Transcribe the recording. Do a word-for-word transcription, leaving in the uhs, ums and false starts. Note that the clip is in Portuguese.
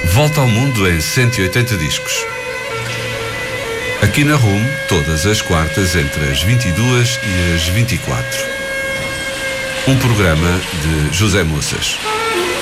Volta ao mundo em cento e oitenta discos. Aqui na R U M, todas as quartas entre as vinte e duas e as vinte e quatro. Um programa de José Moças.